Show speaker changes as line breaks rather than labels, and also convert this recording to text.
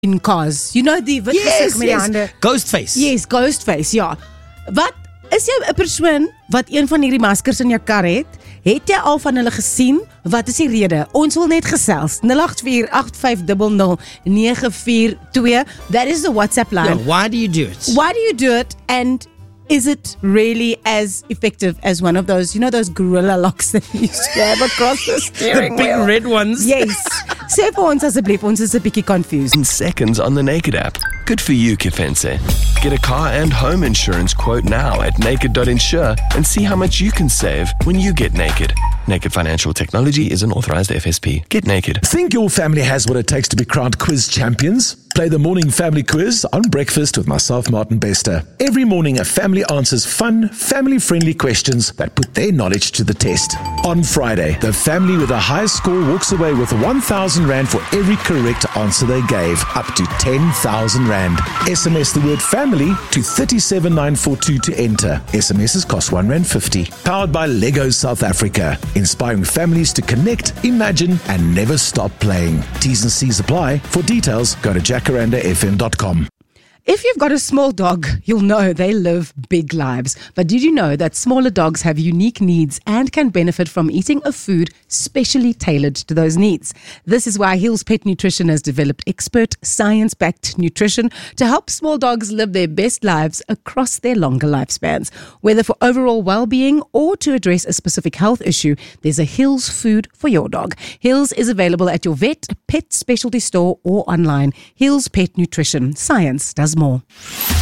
in cars. You know die wit gesig met die hande.
Ghostface.
Yes, Ghostface, ja. Wat is jy 'n persoon wat een van hierdie maskers in jou kar het? Het jy al van hulle gesien? Wat is die rede? Ons wil net gesels. 0848500942. That is the WhatsApp line.
Yeah, why do you do it?
Why do you do it? And is it really as effective as one of those, those gorilla locks that you used to have across the steering
The big
wheel?
red ones.
Yes. Sê vir ons asseblief, ons is 'n bietjie confused.
In seconds on the Naked app. Good for you, Kefense. Get a car and home insurance quote now at naked.insure and see how much you can save when you get naked. Naked Financial Technology is an authorized FSP. Get naked.
Think your family has what it takes to be crowned quiz champions? Play the morning family quiz on breakfast with myself, Martin Bester. Every morning, a family answers fun, family-friendly questions that put their knowledge to the test. On Friday, the family with the highest score walks away with 1,000 Rand for every correct answer they gave, up to 10,000 Rand. SMS the word family to 37942 to enter. SMSs cost R1.50. Powered by Lego South Africa. Inspiring families to connect, imagine, and never stop playing. T's and C's apply. For details, go to jacarandafm.com.
If you've got a small dog, you'll know they live big lives. But did you know that smaller dogs have unique needs and can benefit from eating a food specially tailored to those needs? This is why Hills Pet Nutrition has developed expert, science-backed nutrition to help small dogs live their best lives across their longer lifespans. Whether for overall well-being or to address a specific health issue, there's a Hills food for your dog. Hills is available at your vet, pet specialty store or online. Hills Pet Nutrition. Science does more.